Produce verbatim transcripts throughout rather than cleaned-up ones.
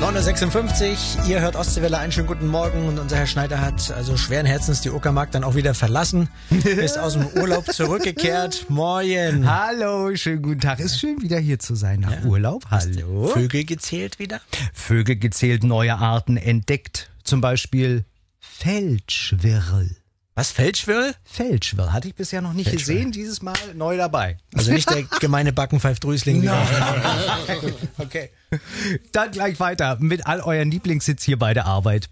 neun Uhr sechsundfünfzig, ihr hört Ostseewelle, einen schönen guten Morgen und unser Herr Schneider hat also schweren Herzens die Uckermark dann auch wieder verlassen, ist aus dem Urlaub zurückgekehrt. Moin. Hallo, schönen guten Tag. Ist schön wieder hier zu sein nach Ja. Urlaub. Hallo. Vögel gezählt wieder? Vögel gezählt, neue Arten entdeckt. Zum Beispiel Feldschwirl. Was, Feldschwirl? Feldschwirl hatte ich bisher noch nicht Feldschwirl. gesehen, dieses Mal neu dabei. Also nicht der gemeine Backenpfeifdrüsling. wieder. Okay. Dann gleich weiter mit all euren Lieblingshits hier bei der Arbeit.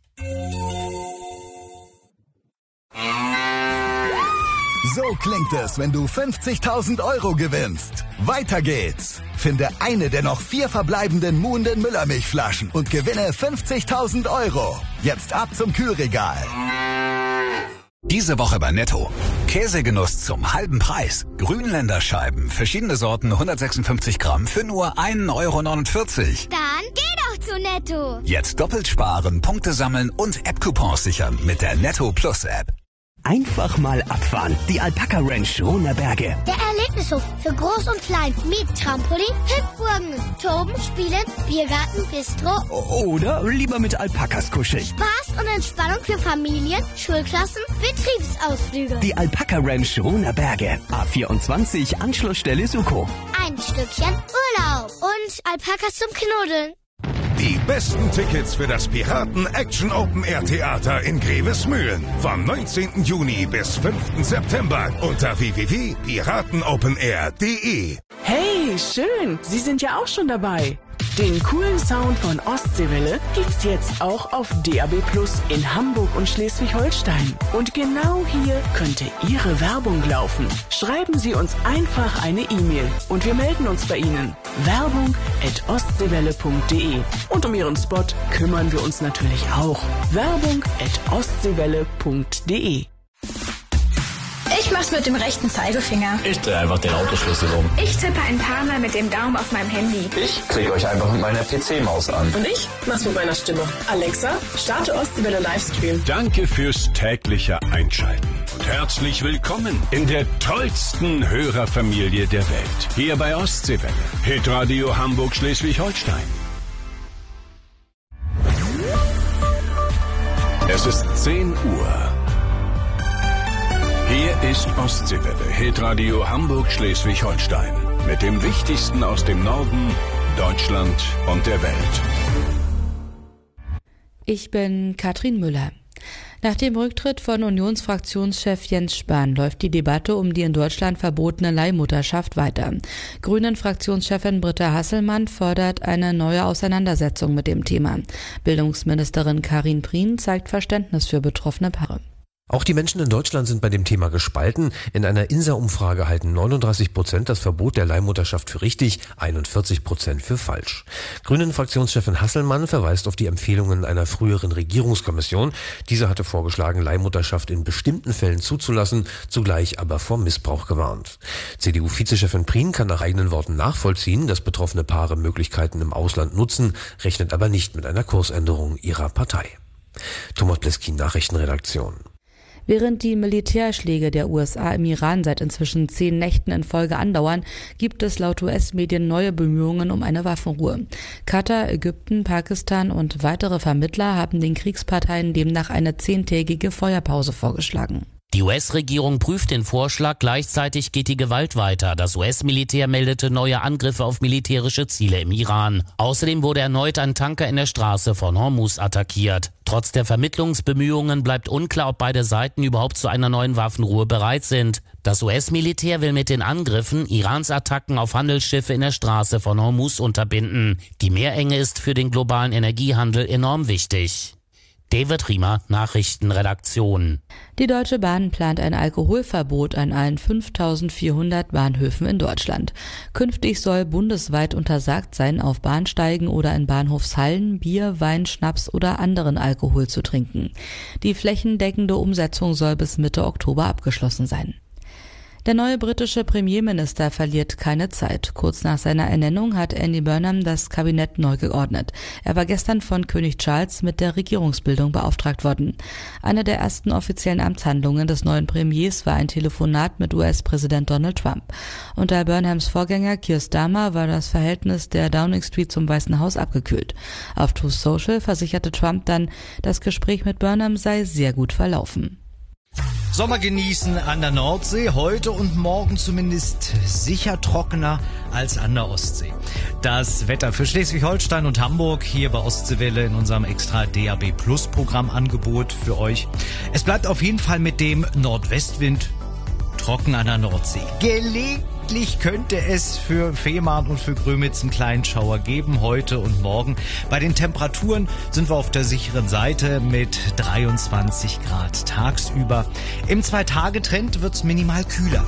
So klingt es, wenn du fünfzigtausend Euro gewinnst. Weiter geht's. Finde eine der noch vier verbleibenden muhenden Müllermilchflaschen und gewinne fünfzigtausend Euro. Jetzt ab zum Kühlregal. Diese Woche bei Netto. Käsegenuss zum halben Preis. Grünländer Scheiben, verschiedene Sorten, hundertsechsundfünfzig Gramm für nur ein Euro neunundvierzig. Dann geh doch zu Netto. Jetzt doppelt sparen, Punkte sammeln und App-Coupons sichern mit der Netto Plus App. Einfach mal abfahren. Die Alpaka Ranch Rhonerberge. Der Erlebnishof für Groß und Klein mit Trampolin, Hüpfburgen, Toben, Spielen, Biergarten, Bistro. Oder lieber mit Alpakas kuscheln. Spaß und Entspannung für Familien, Schulklassen, Betriebsausflüge. Die Alpaka Ranch Rhonerberge. A vierundzwanzig, Anschlussstelle Suko. Ein Stückchen Urlaub und Alpakas zum Knuddeln. Die besten Tickets für das Piraten Action Open Air Theater in Grevesmühlen. Vom neunzehnten Juni bis fünften September unter w w w punkt piratenopenair punkt de. Hey, schön! Sie sind ja auch schon dabei. Den coolen Sound von Ostseewelle gibt's jetzt auch auf D A B Plus in Hamburg und Schleswig-Holstein. Und genau hier könnte Ihre Werbung laufen. Schreiben Sie uns einfach eine E-Mail und wir melden uns bei Ihnen. Werbung at ostseewelle punkt de. Und um Ihren Spot kümmern wir uns natürlich auch. Werbung at ostseewelle punkt de. Ich mach's mit dem rechten Zeigefinger. Ich drehe einfach den Autoschlüssel um. Ich tippe ein paar Mal mit dem Daumen auf meinem Handy. Ich klicke euch einfach mit meiner P C-Maus an. Und ich mach's mit meiner Stimme. Alexa, starte Ostseewelle Livestream. Danke fürs tägliche Einschalten und herzlich willkommen in der tollsten Hörerfamilie der Welt. Hier bei Ostseewelle, Hitradio Hamburg Schleswig-Holstein. Es ist zehn Uhr. Hier ist Ostseewelle, Hitradio Hamburg Schleswig-Holstein. Mit dem Wichtigsten aus dem Norden, Deutschland und der Welt. Ich bin Katrin Müller. Nach dem Rücktritt von Unionsfraktionschef Jens Spahn läuft die Debatte um die in Deutschland verbotene Leihmutterschaft weiter. Grünen-Fraktionschefin Britta Hasselmann fordert eine neue Auseinandersetzung mit dem Thema. Bildungsministerin Karin Prien zeigt Verständnis für betroffene Paare. Auch die Menschen in Deutschland sind bei dem Thema gespalten. In einer INSA-Umfrage halten neununddreißig Prozent das Verbot der Leihmutterschaft für richtig, einundvierzig Prozent für falsch. Grünen-Fraktionschefin Hasselmann verweist auf die Empfehlungen einer früheren Regierungskommission. Diese hatte vorgeschlagen, Leihmutterschaft in bestimmten Fällen zuzulassen, zugleich aber vor Missbrauch gewarnt. C D U-Vizechefin Prien kann nach eigenen Worten nachvollziehen, dass betroffene Paare Möglichkeiten im Ausland nutzen, rechnet aber nicht mit einer Kursänderung ihrer Partei. Thomas Pleskin, Nachrichtenredaktion. Während die Militärschläge der U S A im Iran seit inzwischen zehn Nächten in Folge andauern, gibt es laut U S-Medien neue Bemühungen um eine Waffenruhe. Katar, Ägypten, Pakistan und weitere Vermittler haben den Kriegsparteien demnach eine zehntägige Feuerpause vorgeschlagen. Die U S-Regierung prüft den Vorschlag, gleichzeitig geht die Gewalt weiter. Das U S-Militär meldete neue Angriffe auf militärische Ziele im Iran. Außerdem wurde erneut ein Tanker in der Straße von Hormuz attackiert. Trotz der Vermittlungsbemühungen bleibt unklar, ob beide Seiten überhaupt zu einer neuen Waffenruhe bereit sind. Das U S-Militär will mit den Angriffen Irans Attacken auf Handelsschiffe in der Straße von Hormuz unterbinden. Die Meerenge ist für den globalen Energiehandel enorm wichtig. David Riemer, Nachrichtenredaktion. Die Deutsche Bahn plant ein Alkoholverbot an allen fünftausendvierhundert Bahnhöfen in Deutschland. Künftig soll bundesweit untersagt sein, auf Bahnsteigen oder in Bahnhofshallen Bier, Wein, Schnaps oder anderen Alkohol zu trinken. Die flächendeckende Umsetzung soll bis Mitte Oktober abgeschlossen sein. Der neue britische Premierminister verliert keine Zeit. Kurz nach seiner Ernennung hat Andy Burnham das Kabinett neu geordnet. Er war gestern von König Charles mit der Regierungsbildung beauftragt worden. Eine der ersten offiziellen Amtshandlungen des neuen Premiers war ein Telefonat mit U S-Präsident Donald Trump. Unter Burnhams Vorgänger Keir Starmer war das Verhältnis der Downing Street zum Weißen Haus abgekühlt. Auf Truth Social versicherte Trump dann, das Gespräch mit Burnham sei sehr gut verlaufen. Sommer genießen an der Nordsee, heute und morgen zumindest sicher trockener als an der Ostsee. Das Wetter für Schleswig-Holstein und Hamburg hier bei Ostseewelle in unserem extra D A B Plus Programmangebot für euch. Es bleibt auf jeden Fall mit dem Nordwestwind trocken an der Nordsee. Gelegentlich könnte es für Fehmarn und für Grömitz einen kleinen Schauer geben, heute und morgen. Bei den Temperaturen sind wir auf der sicheren Seite mit dreiundzwanzig Grad tagsüber. Im Zwei-Tage-Trend wird's minimal kühler.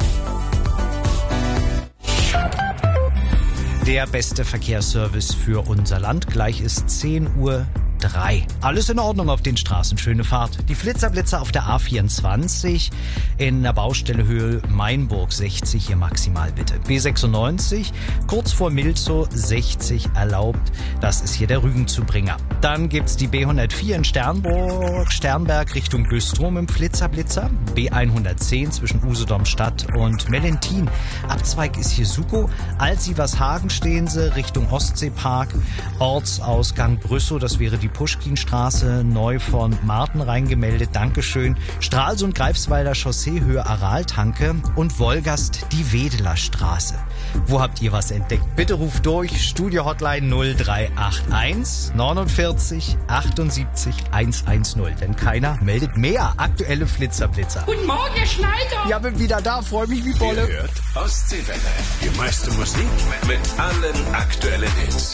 Der beste Verkehrsservice für unser Land. Gleich ist zehn Uhr drei. Alles in Ordnung auf den Straßen. Schöne Fahrt. Die Flitzerblitzer auf der A vierundzwanzig in der Baustelle Höhe Mainburg sechzig hier maximal bitte. B sechsundneunzig kurz vor Milzow sechzig erlaubt. Das ist hier der Rügenzubringer. Dann gibt's die B hundertvier in Sternburg, Sternberg Richtung Güstrow im Flitzerblitzer. B hundertzehn zwischen Usedom Stadt und Mellentin. Abzweig ist hier Sukow. Alsivershagen stehen sie Richtung Ostseepark. Ortsausgang Brüssow, das wäre die Puschkinstraße, neu von Marten reingemeldet. Dankeschön. Stralsund Greifswalder Chaussee Höhe Araltanke und Wolgast die Wedeler Straße. Wo habt ihr was entdeckt? Bitte ruft durch. Studio Hotline null drei acht eins neunundvierzig achtundsiebzig hundertzehn. Denn keiner meldet mehr aktuelle Flitzerblitzer. Guten Morgen, Herr Schneider. Ja, bin wieder da. Freue mich wie Bolle. Ihr hört Ostseewelle. Die meiste Musik mit allen aktuellen Hits.